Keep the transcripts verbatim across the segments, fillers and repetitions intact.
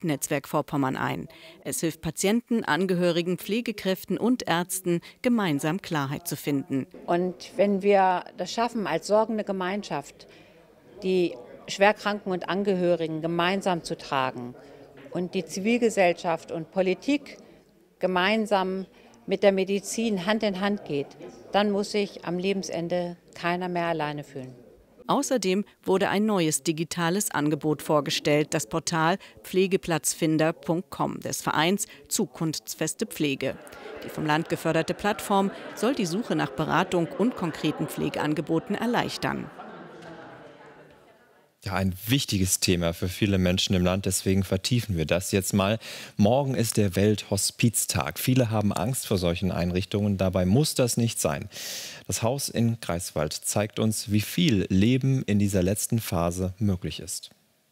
Kontaktnetzwerk Vorpommern ein. Es hilft Patienten, Angehörigen, Pflegekräften und Ärzten, gemeinsam Klarheit zu finden. Und wenn wir das schaffen, als sorgende Gemeinschaft die Schwerkranken und Angehörigen gemeinsam zu tragen und die Zivilgesellschaft und Politik gemeinsam mit der Medizin Hand in Hand geht, dann muss sich am Lebensende keiner mehr alleine fühlen. Außerdem wurde ein neues digitales Angebot vorgestellt, das Portal pflegeplatzfinder punkt com des Vereins Zukunftsfeste Pflege. Die vom Land geförderte Plattform soll die Suche nach Beratung und konkreten Pflegeangeboten erleichtern. Ja, ein wichtiges Thema für viele Menschen im Land, deswegen vertiefen wir das jetzt mal. Morgen ist der Welthospiztag. Viele haben Angst vor solchen Einrichtungen, dabei muss das nicht sein. Das Haus in Greifswald zeigt uns, wie viel Leben in dieser letzten Phase möglich ist.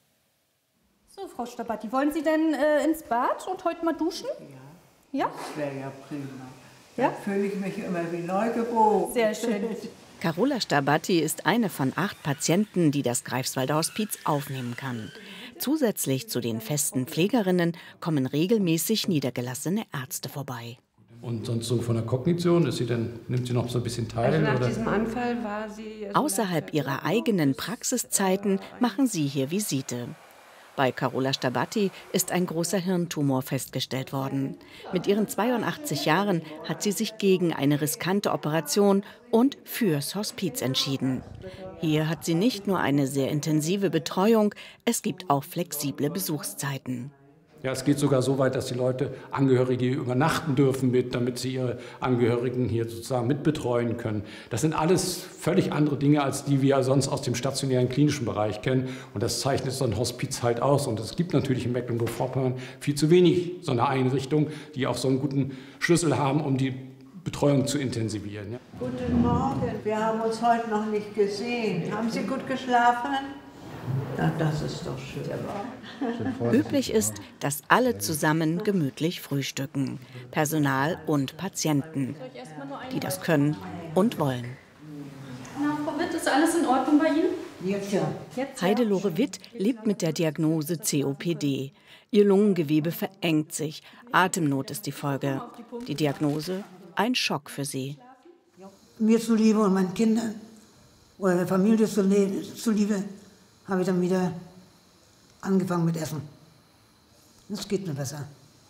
So, Frau Stabatti, wollen Sie denn äh, ins Bad und heute mal duschen? Ja, ja? Das wäre ja prima. Ja? Dann fühle ich mich immer wie neugeboren. Sehr schön. Carola Stabatti ist eine von acht Patienten, die das Greifswalder Hospiz aufnehmen kann. Zusätzlich zu den festen Pflegerinnen kommen regelmäßig niedergelassene Ärzte vorbei. Und sonst so von der Kognition, ist sie denn, nimmt sie noch so ein bisschen teil? Also nach oder? diesem Anfall war sie... Also Außerhalb ihrer eigenen Praxiszeiten machen sie hier Visite. Bei Carola Stabatti ist ein großer Hirntumor festgestellt worden. Mit ihren zweiundachtzig Jahren hat sie sich gegen eine riskante Operation und fürs Hospiz entschieden. Hier hat sie nicht nur eine sehr intensive Betreuung, es gibt auch flexible Besuchszeiten. Ja, es geht sogar so weit, dass die Leute Angehörige übernachten dürfen mit, damit sie ihre Angehörigen hier sozusagen mitbetreuen können. Das sind alles völlig andere Dinge, als die wir sonst aus dem stationären klinischen Bereich kennen. Und das zeichnet so ein Hospiz halt aus. Und es gibt natürlich in Mecklenburg-Vorpommern viel zu wenig so eine Einrichtung, die auch so einen guten Schlüssel haben, um die Betreuung zu intensivieren. Ja. Guten Morgen, wir haben uns heute noch nicht gesehen. Haben Sie gut geschlafen? Na, das ist doch schön. Üblich ist, dass alle zusammen gemütlich frühstücken. Personal und Patienten, die das können und wollen. Na, Frau Witt, ist alles in Ordnung bei Ihnen? Jetzt ja. Jetzt, ja. Heidelore Witt lebt mit der Diagnose C O P D. Ihr Lungengewebe verengt sich. Atemnot ist die Folge. Die Diagnose ein Schock für sie. Mir zuliebe und meinen Kindern oder der Familie zuliebe habe ich dann wieder angefangen mit Essen. Das geht mir besser.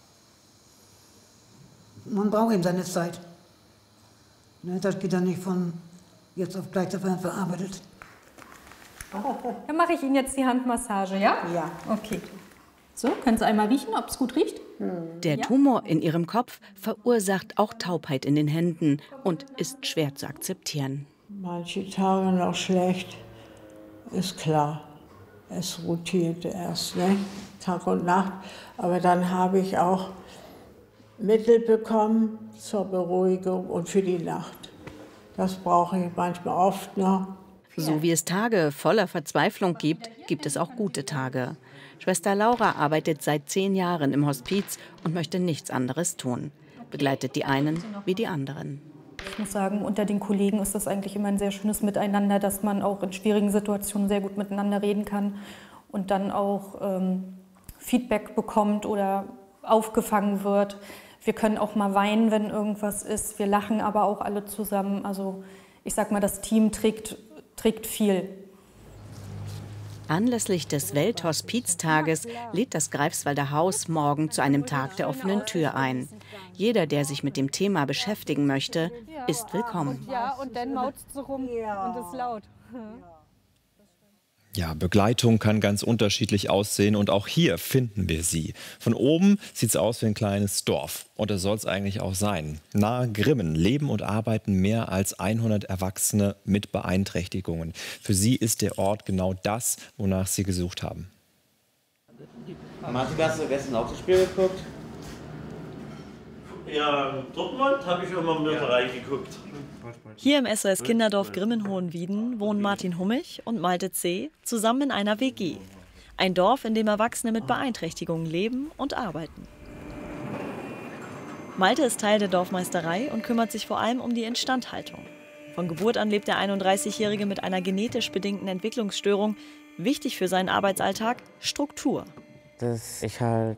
Man braucht eben seine Zeit. Das geht dann nicht von jetzt auf gleich verarbeitet. Dann mache ich Ihnen jetzt die Handmassage, ja? Ja. Okay. So, können Sie einmal riechen, ob es gut riecht? Der Tumor in ihrem Kopf verursacht auch Taubheit in den Händen und ist schwer zu akzeptieren. Manche Tage noch schlecht, ist klar. Es rotierte erst, ne? Tag und Nacht. Aber dann habe ich auch Mittel bekommen zur Beruhigung und für die Nacht. Das brauche ich manchmal oft noch. So wie es Tage voller Verzweiflung gibt, gibt es auch gute Tage. Schwester Laura arbeitet seit zehn Jahren im Hospiz und möchte nichts anderes tun. Begleitet die einen wie die anderen. Ich muss sagen, unter den Kollegen ist das eigentlich immer ein sehr schönes Miteinander, dass man auch in schwierigen Situationen sehr gut miteinander reden kann und dann auch ähm, Feedback bekommt oder aufgefangen wird. Wir können auch mal weinen, wenn irgendwas ist. Wir lachen aber auch alle zusammen. Also ich sag mal, das Team trägt, trägt viel. Anlässlich des Welthospiztages lädt das Greifswalder Haus morgen zu einem Tag der offenen Tür ein. Jeder, der sich mit dem Thema beschäftigen möchte, ist willkommen. Ja, und dann maut's so rum und ist laut. Ja, Begleitung kann ganz unterschiedlich aussehen und auch hier finden wir sie. Von oben sieht es aus wie ein kleines Dorf und das soll es eigentlich auch sein. Nahe Grimmen leben und arbeiten mehr als hundert Erwachsene mit Beeinträchtigungen. Für sie ist der Ort genau das, wonach sie gesucht haben. Martin, hast du gestern auch das Spiel geguckt? Ja, Dortmund habe ich immer mit reingeguckt. Hier im S O S Kinderdorf Grimmen-Hohenwieden wohnen Martin Hummich und Malte C. zusammen in einer W G. Ein Dorf, in dem Erwachsene mit Beeinträchtigungen leben und arbeiten. Malte ist Teil der Dorfmeisterei und kümmert sich vor allem um die Instandhaltung. Von Geburt an lebt der einunddreißigjährige mit einer genetisch bedingten Entwicklungsstörung. Wichtig für seinen Arbeitsalltag: Struktur. dass ich halt